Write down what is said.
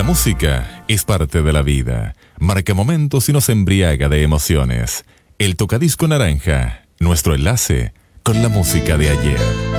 música es parte de la vida, marca momentos y nos embriaga de emociones. El Tocadisco Naranja, nuestro enlace con la música de ayer.